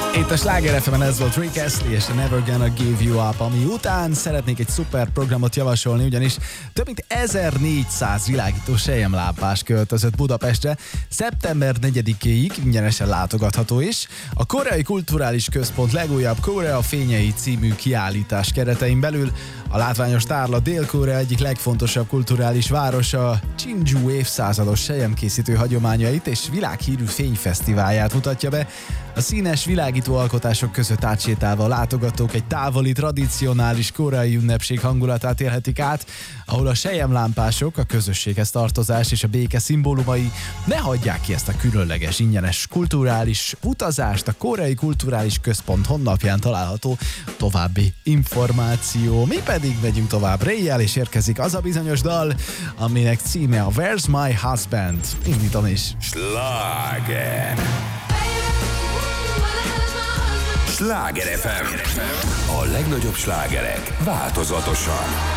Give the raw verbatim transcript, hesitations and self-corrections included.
Itt a Sláger ef emen ez volt Rick Astley és a Never Gonna Give You Up, ami után szeretnék egy szuper programot javasolni, ugyanis több mint ezernégyszáz világító selyemlámpás költözött Budapestre, szeptember negyedikéig ingyenesen látogatható is. A Koreai Kulturális Központ legújabb Korea Fényei című kiállítás keretein belül a látványos tárlat Dél-Korea egyik legfontosabb kulturális városa Csindzsú évszázados selyemkészítő hagyományait és világhírű fényfesztiválját mutatja be. A színes világító alkotások között átsétálva a látogatók egy távoli, tradicionális koreai ünnepség hangulatát élhetik át, ahol a selyemlámpások, a közösséghez tartozás és a béke szimbólumai ne hagyják ki ezt a különleges, ingyenes kulturális utazást. A Koreai Kulturális Központ honlapján található további információ. Mi pedig megyünk tovább Ray-jel, és érkezik az a bizonyos dal, aminek címe a Where's My Husband. Indítom is. Sláger! Sláger ef em. A legnagyobb slágerek változatosan.